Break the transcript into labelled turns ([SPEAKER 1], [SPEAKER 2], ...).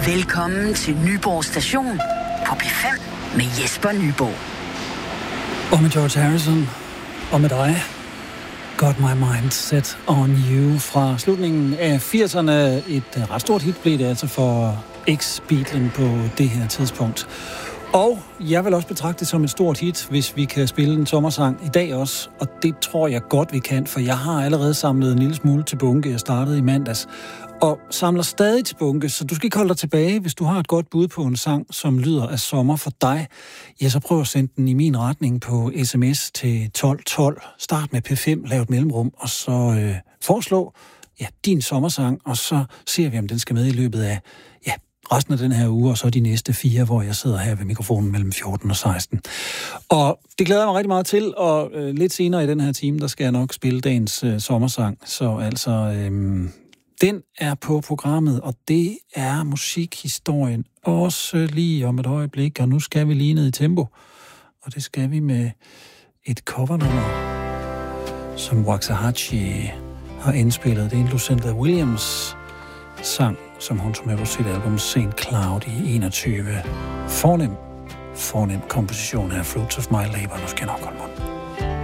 [SPEAKER 1] Velkommen til Nyborg Station på P5 med Jesper Nyborg.
[SPEAKER 2] Og med George Harrison, og med dig, Got My Mind Set On You fra slutningen af 80'erne. Et ret stort hit blev det altså for ex-Beatlen på det her tidspunkt. Og jeg vil også betragte det som et stort hit, hvis vi kan spille en sommersang i dag også. Og det tror jeg godt, vi kan, for jeg har allerede samlet en lille smule til bunke. Jeg startede i mandags og samler stadig til bunke, så du skal ikke holde dig tilbage. Hvis du har et godt bud på en sang, som lyder af sommer for dig, ja, så prøv at sende den i min retning på sms til 1212. Start med P5, lav et mellemrum, og så foreslå din sommersang, og så ser vi, om den skal med i løbet af resten af den her uge, og så de næste 4, hvor jeg sidder her ved mikrofonen mellem 14 og 16. Og det glæder jeg mig rigtig meget til, og lidt senere i den her time, der skal jeg nok spille dagens sommersang. Så altså, den er på programmet, og det er musikhistorien også lige om et øjeblik, og nu skal vi lige ned i tempo. Og det skal vi med et covernummer, som Waxahachie har indspillet. Det er en Lucinda Williams sang, som hun tog med på sit album St. Cloud i 21. Fornem komposition af Fruits of My Labor. Nu skal jeg nok holde mig.